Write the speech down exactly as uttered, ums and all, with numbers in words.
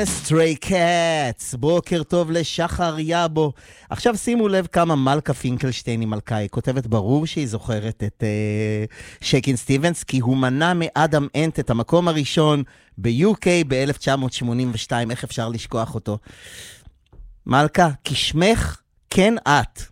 סטריי קאטס, בוקר טוב לשחר יאבו. עכשיו שימו לב כמה מלכה פינקלשטיין היא מלכה, היא כותבת ברור שהיא זוכרת את uh, שייקין סטיבנס, כי הוא מנע מאדם אנט את המקום הראשון ב-יו קיי ב-אלף תשע מאות שמונים ושתיים, איך אפשר לשכוח אותו? מלכה, כשמך כן את.